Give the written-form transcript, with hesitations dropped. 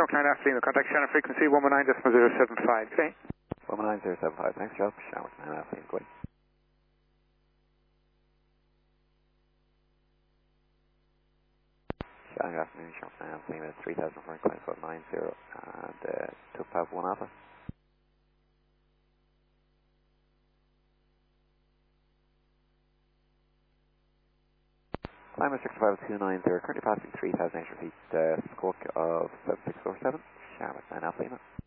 Shark 9 Alpha Lima, contact channel frequency 119.075. Okay. 119.075, thanks, Joe. Shark 9 Alpha Lima, go ahead. Good afternoon, Shark 9 Alpha Lima, 3004.90 and 251 Alpha. Climate 65290, currently passing 3,800 feet, squawk of 7647, Charlotte 9 Alpha Lima.